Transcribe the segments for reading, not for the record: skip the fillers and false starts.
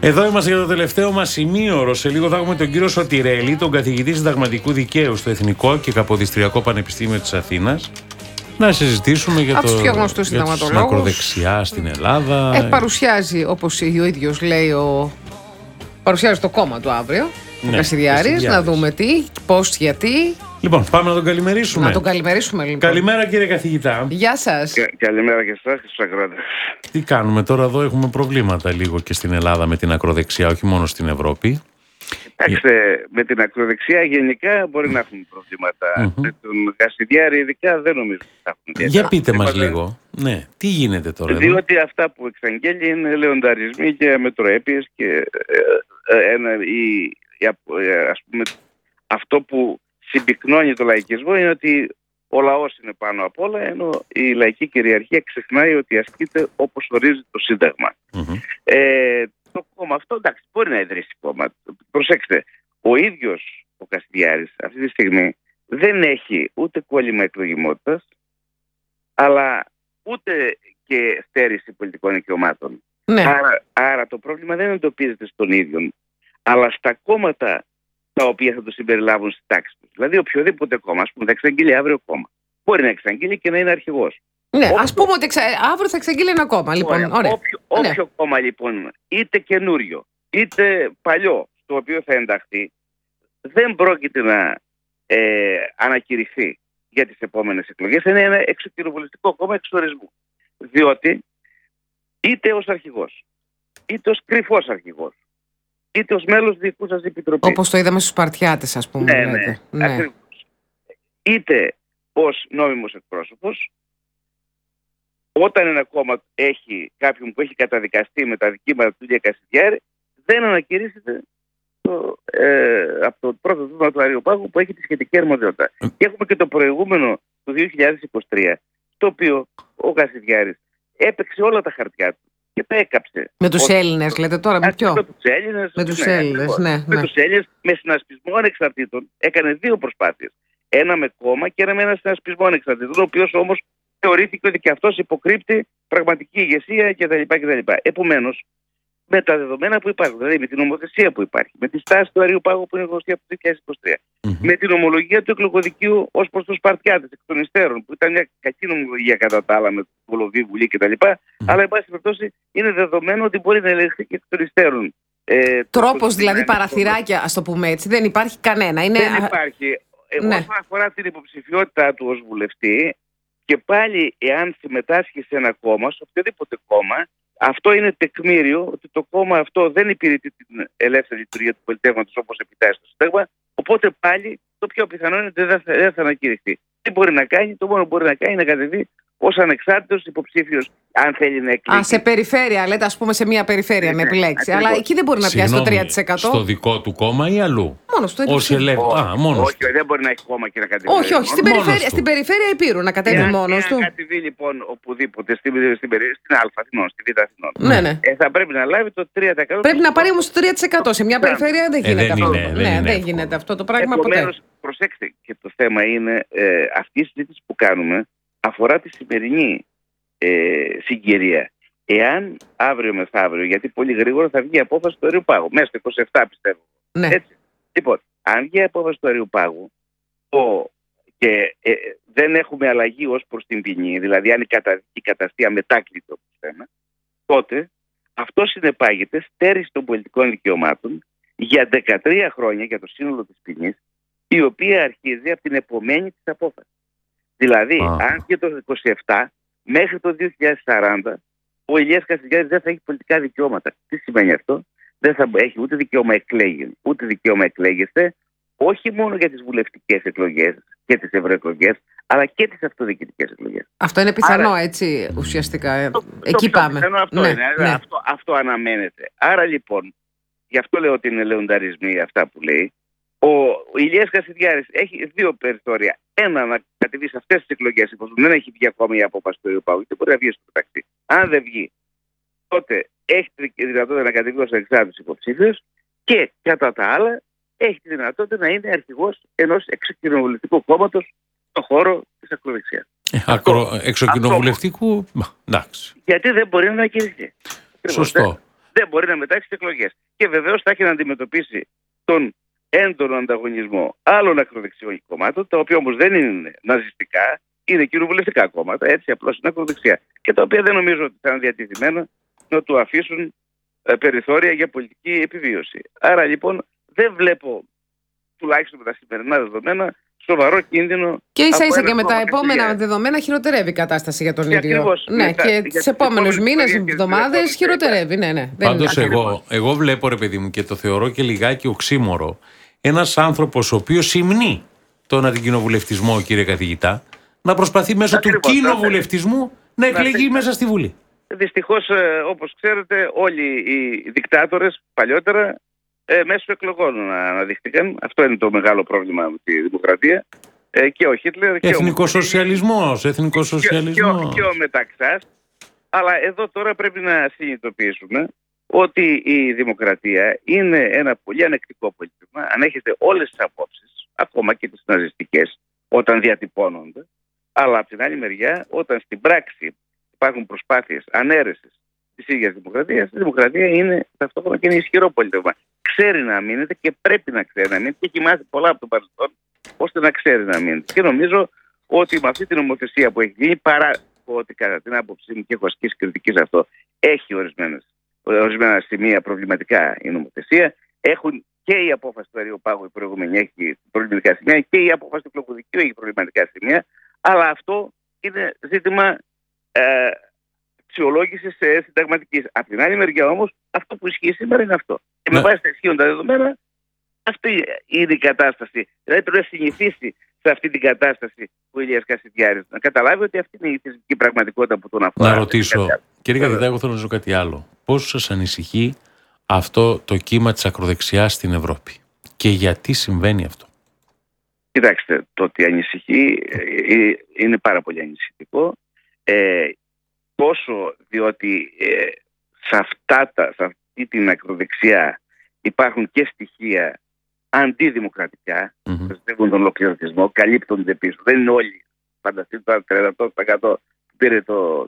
Εδώ είμαστε για το τελευταίο μας σημείωρο. Σε λίγο θα έχουμε τον κύριο Σωτηρέλη, τον καθηγητή συνταγματικού δικαίου στο Εθνικό και Καποδιστριακό Πανεπιστήμιο της Αθήνας, να συζητήσουμε για την ακροδεξιά στην Ελλάδα. Παρουσιάζει, όπως ο ίδιος λέει, παρουσιάζει το κόμμα του αύριο, ο Κασιδιάρης, να δούμε τι, πώς, γιατί. Λοιπόν, πάμε να τον καλημερίσουμε. Να τον καλημερίσουμε, λοιπόν. Καλημέρα, κύριε καθηγητά. Γεια σας. Καλημέρα και εσάς και στους ακροατές. Τι κάνουμε τώρα εδώ, έχουμε προβλήματα λίγο και στην Ελλάδα με την ακροδεξιά, όχι μόνο στην Ευρώπη. Κοιτάξτε, με την ακροδεξιά γενικά μπορεί να έχουμε προβλήματα. Με τον Κασιδιάρη ειδικά δεν νομίζω ότι θα έχουμε. Για πείτε μας λίγο. Ναι, τι γίνεται τώρα διότι εδώ? Αυτά που εξαγγέλει είναι λεονταρισμοί και αμετροέπειες και ας πούμε, αυτό που συμπυκνώνει το λαϊκισμό είναι ότι ο λαός είναι πάνω απ' όλα, ενώ η λαϊκή κυριαρχία ξεχνάει ότι ασκείται όπως ορίζει το Σύνταγμα. Το κόμμα αυτό, εντάξει, μπορεί να ιδρύσει κόμμα. Προσέξτε, ο ίδιος ο Κασιδιάρης αυτή τη στιγμή δεν έχει ούτε κόλλημα εκλογιμότητας, αλλά ούτε και στέρηση πολιτικών δικαιωμάτων. Ναι. Άρα το πρόβλημα δεν εντοπίζεται στον ίδιο, αλλά στα κόμματα τα οποία θα το συμπεριλάβουν στη τάξη του. Δηλαδή, οποιοδήποτε κόμμα, ας πούμε, θα εξαγγείλει αύριο κόμμα. Μπορεί να εξαγγείλει και να είναι αρχηγός. Ναι, ας πούμε ότι αύριο θα εξαγγείλει ένα κόμμα. Λοιπόν, όποιο κόμμα, λοιπόν, είτε καινούριο, είτε παλιό, στο οποίο θα ενταχθεί, δεν πρόκειται να ανακηρυχθεί για τις επόμενες εκλογές. Είναι ένα εξοκοινοβουλευτικό κόμμα εξορισμού. Διότι είτε ως αρχηγός, είτε ως κρυφός αρχηγός, είτε ως μέλος διοικούσας επιτροπής. Όπως το είδαμε στους Σπαρτιάτες, ας πούμε. Ναι. Ακριβώς. Είτε ως νόμιμος εκπρόσωπος, όταν ένα κόμμα έχει κάποιον που έχει καταδικαστεί με τα δικήματα του κ. Κασιδιάρη, δεν ανακηρύσσεται από το πρώτο τμήμα του Αριοπάγου που έχει τη σχετική αρμοδιότητα. Και έχουμε και το προηγούμενο του 2023, το οποίο ο Κασιδιάρης έπαιξε όλα τα χαρτιά του και τα έκαψε. Με τους Έλληνες, λέτε τώρα, με ποιο? Με τους Έλληνες. Με τους Έλληνες, ναι. Με τους Έλληνες, με συνασπισμό ανεξαρτήτων. Έκανε δύο προσπάθειες. Ένα με κόμμα και ένα με ένα συνασπισμό ανεξαρτήτων, ο οποίος όμως θεωρήθηκε ότι και αυτός υποκρύπτει πραγματική ηγεσία κτλ. Επομένως, με τα δεδομένα που υπάρχουν, δηλαδή με την νομοθεσία που υπάρχει, με τη στάση του Αριοπάγου που είναι γνωστή από το 2023, με την ομολογία του εκλογοδικείου ως προς τους Σπαρτιάτες εκ των υστέρων, που ήταν μια κακή νομολογία κατά τα άλλα με την Βολοβή Βουλή κτλ. Αλλά, εν πάση περιπτώσει, είναι δεδομένο ότι μπορεί να ελεγχθεί και εκ των υστέρων. Τρόπος δηλαδή, παραθυράκια, ας το πούμε έτσι, δεν υπάρχει κανένα. Δεν υπάρχει. Όσον αφορά την υποψηφιότητά του ως βουλευτή, και πάλι εάν συμμετάσχει σε ένα κόμμα, σε οποιοδήποτε κόμμα, αυτό είναι τεκμήριο ότι το κόμμα αυτό δεν υπηρετεί την ελεύθερη λειτουργία του πολιτεύματος όπως επιτάσσει το Σύνταγμα, οπότε πάλι το πιο πιθανό είναι ότι δεν θα ανακηρυχθεί. Τι μπορεί να κάνει? Το μόνο που μπορεί να κάνει είναι να κατεβεί ως ανεξάρτητος υποψήφιος, αν θέλει να εκλεγεί. Σε περιφέρεια, λέτε, ας πούμε σε μια περιφέρεια να επιλέξει. Αλλά εκεί δεν μπορεί να πιάσει το 3%. Στο δικό του κόμμα ή αλλού? Μόνο στο ίδιο. Όχι, δεν μπορεί να έχει κόμμα και να κατεβεί. Όχι. Στην περιφέρεια Υπήρου να κατέβει μόνος του. Αν κατεβεί λοιπόν οπουδήποτε στην Α Αθηνών, στη Β Αθηνών, ναι. Θα πρέπει να λάβει το 3%. Πρέπει να πάρει όμως το 3%. Σε μια περιφέρεια δεν γίνεται αυτό. Δεν γίνεται αυτό το πράγμα ποτέ. Επομένως, προσέξτε, και το θέμα είναι αυτή η συζήτηση που κάνουμε αφορά τη σημερινή συγκυρία. Εάν αύριο μεθαύριο, γιατί πολύ γρήγορα θα βγει η απόφαση του Αριοπάγου, μέσα στο 27 πιστεύω. Ναι. Έτσι. Λοιπόν, αν βγει η απόφαση του Αριοπάγου και δεν έχουμε αλλαγή ως προς την ποινή, δηλαδή αν η καταστεί αμετάκλητη όπως λέμε, τότε αυτό συνεπάγεται στέρηση των πολιτικών δικαιωμάτων για 13 χρόνια για το σύνολο της ποινής, η οποία αρχίζει από την επομένη της απόφαση. Δηλαδή, αν και το 27 μέχρι το 2040 ο Ηλίας Κασιδιάρης δεν θα έχει πολιτικά δικαιώματα. Τι σημαίνει αυτό? Δεν θα έχει ούτε δικαίωμα εκλέγην, ούτε δικαίωμα εκλέγεστε, όχι μόνο για τις βουλευτικές εκλογές και τις ευρωεκλογές, αλλά και τις αυτοδιοικητικές εκλογές. Αυτό είναι πιθανό, έτσι, ουσιαστικά. Εκεί πάμε. Αυτό είναι. Ναι. Αυτό αναμένεται. Άρα λοιπόν, γι' αυτό λέω ότι είναι λεονταρισμοί αυτά που λέει. Ο Ηλίας Κασιδιάρης έχει δύο περιθώρια. Ένα, να κατεβεί σε αυτές τις εκλογές, εφόσον δεν έχει βγει ακόμη η απόφαση του Αριοπάγου, και μπορεί να βγει στο μεταξύ. Αν δεν βγει, τότε έχει τη δυνατότητα να κατεβεί ως ανεξάρτητος υποψήφιος και κατά τα άλλα έχει τη δυνατότητα να είναι αρχηγός ενός εξοκοινοβουλευτικού κόμματος στον χώρο της ακροδεξιάς. Εξοκοινοβουλευτικού, εντάξει. Γιατί δεν μπορεί να ανακηρυχθεί. Σωστό. δεν μπορεί να μετάξει τις εκλογές. Και βεβαίως θα έχει να αντιμετωπίσει τον έντονο ανταγωνισμό άλλων ακροδεξιών κομμάτων, τα οποία όμως δεν είναι ναζιστικά, είναι κοινοβουλευτικά κόμματα, έτσι απλώς είναι ακροδεξιά. Και τα οποία δεν νομίζω ότι θα είναι διατηρημένα να του αφήσουν περιθώρια για πολιτική επιβίωση. Άρα λοιπόν δεν βλέπω, τουλάχιστον με τα σημερινά δεδομένα, σοβαρό κίνδυνο. Και ίσα-ίσα και με τα επόμενα δεδομένα χειροτερεύει η κατάσταση για τον ίδιο. Ακριβώς, και τις επόμενους μήνες, εβδομάδες χειροτερεύει. Ναι. Πάντως εγώ βλέπω, ρε παιδί μου, και το θεωρώ και λιγάκι οξύμορο, ένας άνθρωπος ο οποίος υμνεί τον αντικοινοβουλευτισμό, κύριε καθηγητά, να προσπαθεί μέσω του κοινοβουλευτισμού να εκλεγεί μέσα στη Βουλή. Δυστυχώς, όπως ξέρετε, όλοι οι δικτάτορες παλιότερα μέσω εκλογών αναδείχθηκαν. Αυτό είναι το μεγάλο πρόβλημα με τη δημοκρατία. Και ο Χίτλερ και εθνικοσοσιαλισμός. Και ο Μεταξάς. Αλλά εδώ τώρα πρέπει να συνειδητοποιήσουμε ότι η δημοκρατία είναι ένα πολύ ανεκτικό πολιτισμό. Ανέχεται όλες τις απόψεις, ακόμα και τις ναζιστικές, όταν διατυπώνονται. Αλλά από την άλλη μεριά, όταν στην πράξη υπάρχουν προσπάθειες ανέρεσης της ίδιας δημοκρατίας, η δημοκρατία είναι ταυτόχρονα και ένα ισχυρό πολιτεύμα. Ξέρει να αμήνεται και πρέπει να ξέρει να αμήνεται και έχει μάθει πολλά από το παρελθόν ώστε να ξέρει να αμήνεται. Και νομίζω ότι με αυτή την νομοθεσία που έχει γίνει, παρά ότι κατά την άποψή μου και έχω ασκήσει κριτική σε αυτό, έχει ορισμένα σημεία προβληματικά η νομοθεσία. Έχουν και η απόφαση του Αριοπάγου η προηγούμενη έχει προβληματικά σημεία και η απόφαση του Κλοκουδικίου έχει προβληματικά σημεία. Αλλά αυτό είναι ζήτημα αξιολόγησης συνταγματικής. Από την άλλη μεριά όμως, αυτό που ισχύει σήμερα είναι αυτό. Και με βάση τα ισχύοντα δεδομένα, αυτή είναι η κατάσταση. Δηλαδή πρέπει να συνηθίσει σε αυτή την κατάσταση ο Ηλίας Κασιδιάρης. Να καταλάβει ότι αυτή είναι η θεσμική πραγματικότητα που τον αφορά. Να ρωτήσω, κύριε καθηγητά, εγώ θέλω να ρωτήσω κάτι άλλο. Πώς σας ανησυχεί αυτό το κύμα της ακροδεξιάς στην Ευρώπη και γιατί συμβαίνει αυτό? Κοιτάξτε, το ότι ανησυχεί είναι πάρα πολύ ανησυχητικό. Τόσο διότι σε αυτή την ακροδεξιά υπάρχουν και στοιχεία αντιδημοκρατικά, πιστεύουν τον ολοκληρωτισμό, καλύπτονται πίσω. Δεν είναι όλοι. Φανταστείτε το 38% που πήρε το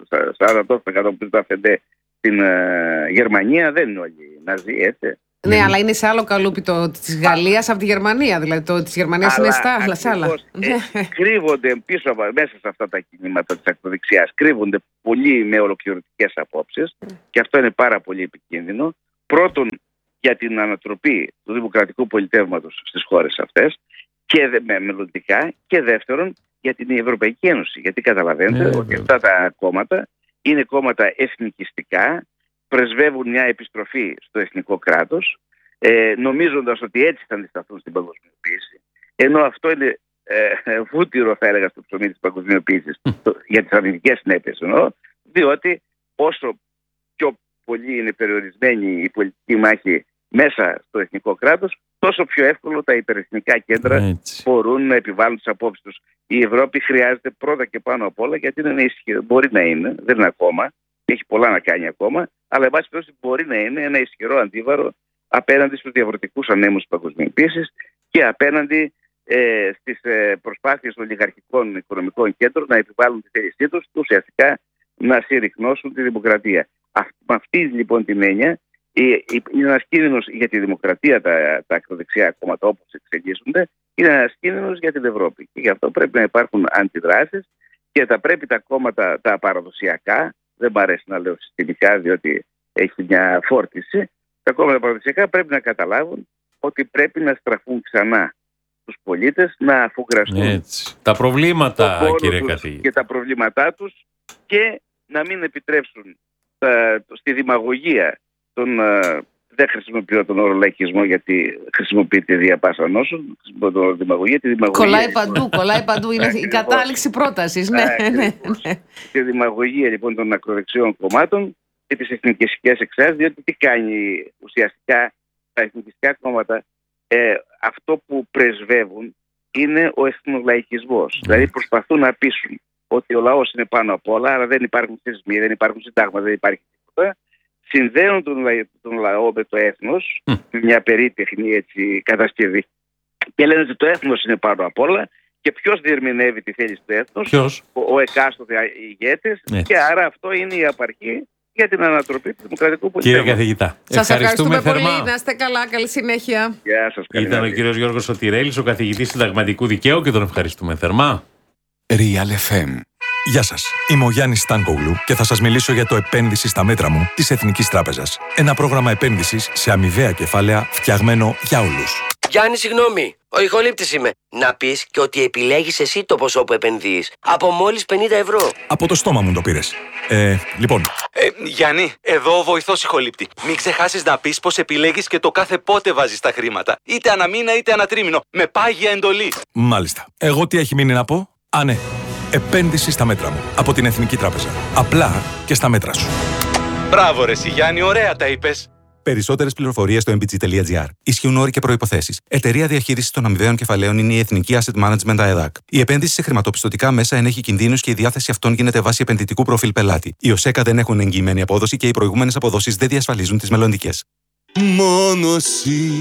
40% που πήρε το ΑΦΕΝΤΕ στην Γερμανία, δεν είναι όλοι Ναζί, έτσι. Ναι, αλλά είναι σε άλλο καλούπι το της Γαλλίας από τη Γερμανία. Δηλαδή το της Γερμανίας είναι σε άλλα. Κρύβονται μέσα σε αυτά τα κινήματα της ακροδεξιάς, κρύβονται πολλοί με ολοκληρωτικές απόψεις και αυτό είναι πάρα πολύ επικίνδυνο. Πρώτον, για την ανατροπή του δημοκρατικού πολιτεύματος στις χώρες αυτές και μελλοντικά, και δεύτερον για την Ευρωπαϊκή Ένωση. Γιατί καταλαβαίνετε ότι αυτά τα κόμματα είναι κόμματα εθνικιστικά, πρεσβεύουν μια επιστροφή στο εθνικό κράτος, νομίζοντας ότι έτσι θα αντισταθούν στην παγκοσμιοποίηση. Ενώ αυτό είναι βούτυρο, θα έλεγα, στο ψωμί της παγκοσμιοποίησης, για τις αρνητικές συνέπειες εννοώ, διότι όσο πιο πολύ είναι περιορισμένη η πολιτική μάχη μέσα στο εθνικό κράτος, τόσο πιο εύκολο τα υπερεθνικά κέντρα μπορούν να επιβάλλουν τις απόψεις τους. Η Ευρώπη χρειάζεται πρώτα και πάνω απ' όλα, γιατί είναι ισχυρό, μπορεί να είναι, δεν είναι ακόμα, έχει πολλά να κάνει ακόμα, αλλά εν πάση περιπτώσει μπορεί να είναι ένα ισχυρό αντίβαρο απέναντι στους διαφορετικούς ανέμους της παγκοσμιοποίησης και απέναντι στις προσπάθειες των ολιγαρχικών οικονομικών κέντρων να επιβάλλουν τη θέλησή τους και ουσιαστικά να συρρυκνώσουν τη δημοκρατία. Με αυτή λοιπόν την έννοια είναι ένας κίνδυνος για τη δημοκρατία τα ακροδεξιά κόμματα όπως εξελίσσονται, είναι ένας κίνδυνος για την Ευρώπη. Και γι' αυτό πρέπει να υπάρχουν αντιδράσεις και θα πρέπει τα κόμματα τα παραδοσιακά, δεν μ' αρέσει να λέω συστημικά διότι έχει μια φόρτιση, τα κόμματα παραδοσιακά πρέπει να καταλάβουν ότι πρέπει να στραφούν ξανά τους πολίτες, να αφουγκραστούν τα προβλήματα, κύριε καθηγητή, και τα προβλήματά τους και να μην επιτρέψουν στη δημαγωγία δεν χρησιμοποιώ τον όρο λαϊκισμό γιατί χρησιμοποιείται δια πάσα νόσων. Χρησιμοποιώ τον όρο δημαγωγία. Κολλάει παντού. Είναι η κατάληξη πρότασης. Ναι. Τη δημαγωγία λοιπόν των ακροδεξιών κομμάτων και τις εθνικιστικές εξάρτησεις, διότι τι κάνει ουσιαστικά τα εθνικιστικά κόμματα, αυτό που πρεσβεύουν είναι ο εθνολαϊκισμός. Δηλαδή προσπαθούν να πείσουν ότι ο λαός είναι πάνω απ' όλα, άρα δεν υπάρχουν θεσμοί, δεν υπάρχουν συντάγματα, δεν υπάρχει τίποτα. Συνδέουν τον λαό με το έθνος, με μια περίτεχνη έτσι, κατασκευή. Και λένε ότι το έθνος είναι πάνω απ' όλα και ποιος διερμηνεύει τη θέληση του έθνους, ο εκάστοτε ηγέτης, και άρα αυτό είναι η απαρχή για την ανατροπή του δημοκρατικού πολιτισμού. Κύριε καθηγητά, σας ευχαριστούμε πολύ. Να είστε καλά. Καλή συνέχεια. Γεια σας. Ήταν ο κύριος Γιώργος Σωτηρέλης, ο καθηγητής συνταγματικού δικαίου, και τον ευχαριστούμε θερμά. Real FM. Γεια σας, είμαι ο Γιάννης Στάνκογλου και θα σας μιλήσω για το επένδυση στα μέτρα μου της Εθνικής Τράπεζας. Ένα πρόγραμμα επένδυσης σε αμοιβαία κεφάλαια φτιαγμένο για όλους. Γιάννη, συγγνώμη. Ο ηχολήπτης είμαι. Να πεις και ότι επιλέγεις εσύ το ποσό που επενδύεις. Από μόλις 50 ευρώ. Από το στόμα μου το πήρες. Λοιπόν. Γιάννη, εδώ ο βοηθός ηχολήπτη. Μην ξεχάσεις να πεις πως επιλέγεις και το κάθε πότε βάζεις τα χρήματα. Είτε ανά μήνα είτε ανά τρίμηνο. Με πάγια εντολή. Μάλιστα. Εγώ τι έχει μείνει να πω? Ναι. Επένδυση στα μέτρα μου. Από την Εθνική Τράπεζα. Απλά και στα μέτρα σου. Μπράβο ρε Γιάννη, ωραία τα είπες. Περισσότερες πληροφορίες στο mbg.gr. Ισχύουν όροι και προϋποθέσεις. Εταιρεία διαχείρισης των αμοιβαίων κεφαλαίων είναι η Εθνική Asset Management ΑΕΔΑΚ. Η επένδυση σε χρηματοπιστωτικά μέσα ενέχει κινδύνους και η διάθεση αυτών γίνεται βάσει επενδυτικού προφίλ πελάτη. Οι ΟΣΕΚΑ δεν έχουν εγγυημένη απόδοση και οι προηγούμενες αποδόσεις δεν διασφαλίζουν τις μελλοντικές. Μόνο εσύ